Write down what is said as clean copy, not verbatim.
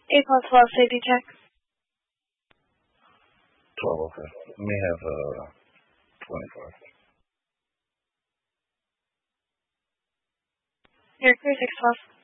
812 safety check. 12, okay. Let me have 25. You're clear, 612.